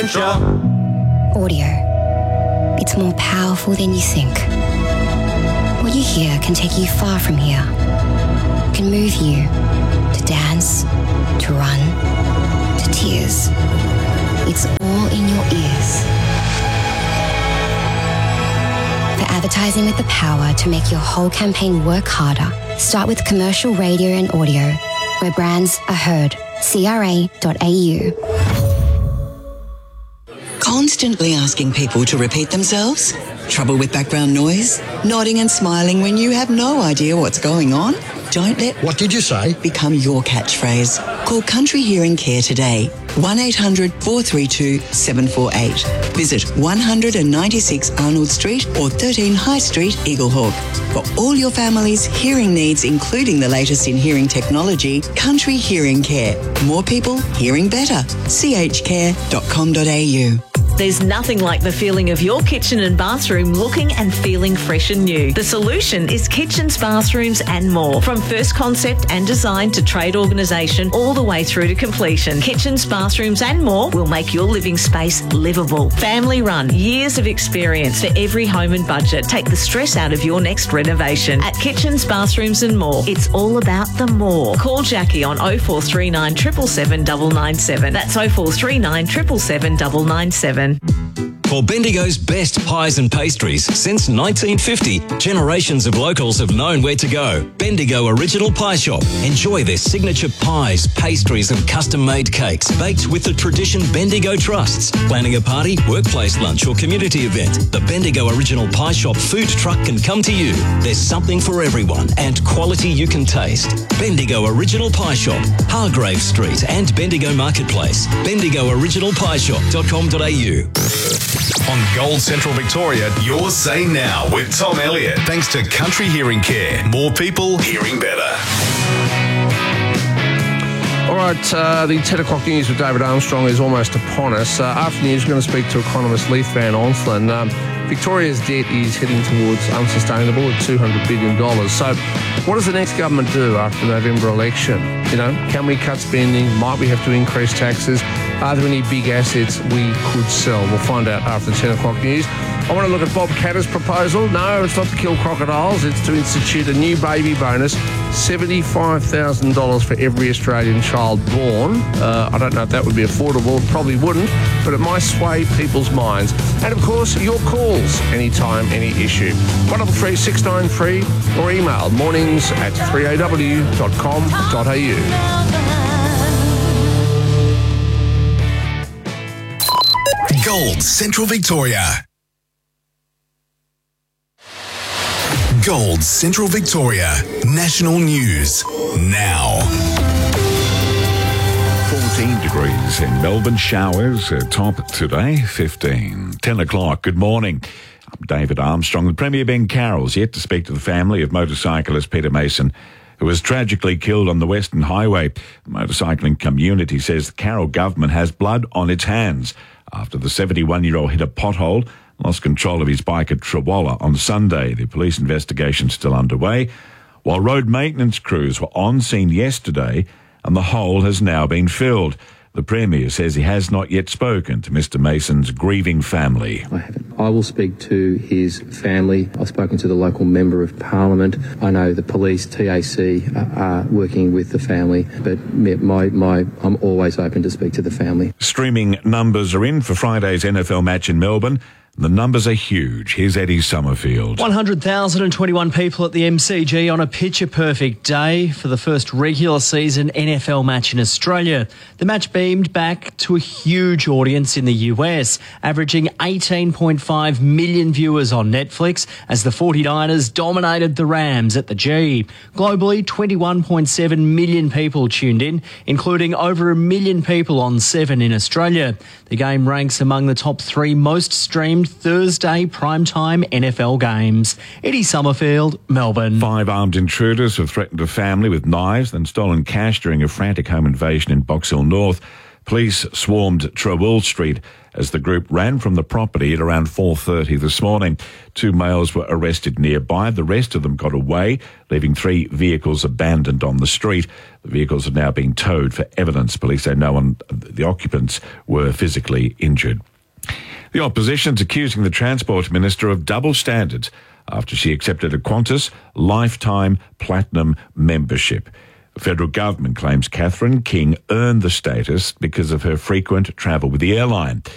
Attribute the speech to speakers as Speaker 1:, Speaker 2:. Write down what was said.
Speaker 1: adventure.
Speaker 2: Audio. It's more powerful than you think. What you hear can take you far from here. It can move you to dance, to run, to tears. It's all in your ears. For advertising with the power to make your whole campaign work harder, start with commercial radio and audio, where brands are heard. CRA.au.
Speaker 3: Constantly asking people to repeat themselves? Trouble with background noise? Nodding and smiling when you have no idea what's going on? Don't let
Speaker 4: What did you say?
Speaker 3: become your catchphrase. Call Country Hearing Care today. 1-800-432-748. Visit 196 Arnold Street or 13 High Street, Eaglehawk. For all your family's hearing needs, including the latest in hearing technology, Country Hearing Care. More people hearing better. chcare.com.au.
Speaker 5: There's nothing like the feeling of your kitchen and bathroom looking and feeling fresh and new. The solution is Kitchens, Bathrooms and More. From first concept and design to trade organisation all the way through to completion, Kitchens, Bathrooms and More will make your living space livable. Family run, years of experience for every home and budget. Take the stress out of your next renovation. At Kitchens, Bathrooms and More, it's all about the more. Call Jackie on 0439 777 997. That's 0439 777 997.
Speaker 6: For Bendigo's best pies and pastries since 1950, generations of locals have known where to go. Bendigo Original Pie Shop. Enjoy their signature pies, pastries and custom-made cakes baked with the tradition Bendigo trusts. Planning a party, workplace lunch or community event, the Bendigo Original Pie Shop food truck can come to you. There's something for everyone and quality you can taste. Bendigo Original Pie Shop, Hargrave Street and Bendigo Marketplace. BendigoOriginalPieShop.com.au.
Speaker 7: On Gold Central Victoria, your say now with Tom Elliott. Thanks to Country Hearing Care. More people hearing better.
Speaker 8: All right, the 10 o'clock news with David Armstrong is almost upon us. After news, we're going to speak to economist Leith Van Onselen. Victoria's debt is heading towards unsustainable at $200 billion. So what does the next government do after the November election? You know, can we cut spending? Might we have to increase taxes? Are there any big assets we could sell? We'll find out after the 10 o'clock news. I want to look at Bob Katter's proposal. No, it's not to kill crocodiles. It's to institute a new baby bonus, $75,000 for every Australian child born. I don't know if that would be affordable. It probably wouldn't, but it might sway people's minds. And, of course, your calls, anytime, any issue. 133 693 or email mornings@3aw.com.au.
Speaker 7: Gold Central Victoria. Gold Central Victoria. National news now.
Speaker 9: 14 degrees in Melbourne. Showers top today, 15. 10 o'clock. Good morning. I'm David Armstrong. The Premier Ben Carroll's yet to speak to the family of motorcyclist Peter Mason, who was tragically killed on the Western Highway. The motorcycling community says the Carroll government has blood on its hands after the 71-year-old hit a pothole and lost control of his bike at Trawalla on Sunday. The police investigation is still underway, while road maintenance crews were on scene yesterday and the hole has now been filled. The Premier says he has not yet spoken to Mr Mason's grieving family.
Speaker 10: I haven't. I will speak to his family. I've spoken to the local Member of Parliament. I know the police, TAC, are working with the family, but I'm always open to speak to the family.
Speaker 9: Streaming numbers are in for Friday's NFL match in Melbourne. The numbers are huge. Here's Eddie Summerfield.
Speaker 11: 100,021 people at the MCG on a picture-perfect day for the first regular season NFL match in Australia. The match beamed back to a huge audience in the US, averaging 18.5 million viewers on Netflix as the 49ers dominated the Rams at the G. Globally, 21.7 million people tuned in, including over 1 million people on 7 in Australia. The game ranks among the top 3 most streamed Thursday primetime NFL games. Eddie Summerfield, Melbourne.
Speaker 9: 5 armed intruders have threatened a family with knives and stolen cash during a frantic home invasion in Box Hill North. Police swarmed Trawool Street as the group ran from the property at around 4:30 this morning. 2 males were arrested nearby. The rest of them got away, leaving 3 vehicles abandoned on the street. The vehicles are now being towed for evidence. Police say no one, the occupants, were physically injured. The opposition's accusing the Transport Minister of double standards after she accepted a Qantas lifetime platinum membership. The federal government claims Catherine King earned the status because of her frequent travel with the airline.